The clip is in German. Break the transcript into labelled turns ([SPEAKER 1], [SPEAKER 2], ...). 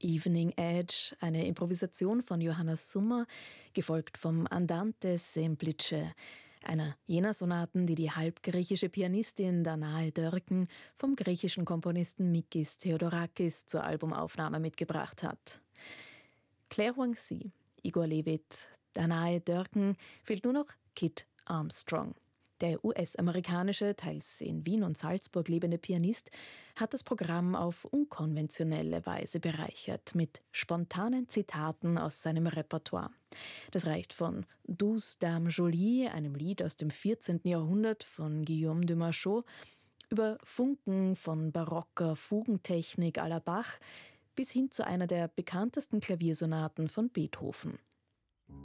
[SPEAKER 1] Evening Edge, eine Improvisation von Johanna Summer, gefolgt vom Andante Semplice, einer jener Sonaten, die die halbgriechische Pianistin Danae Dörken vom griechischen Komponisten Mikis Theodorakis zur Albumaufnahme mitgebracht hat. Claire Huangzi, Igor Levit, Danae Dörken, fehlt nur noch Kit Armstrong. Der US-amerikanische, teils in Wien und Salzburg lebende Pianist hat das Programm auf unkonventionelle Weise bereichert, mit spontanen Zitaten aus seinem Repertoire. Das reicht von Douce Dame Jolie, einem Lied aus dem 14. Jahrhundert von Guillaume de Machaut, über Funken von barocker Fugentechnik à la Bach bis hin zu einer der bekanntesten Klaviersonaten von Beethoven.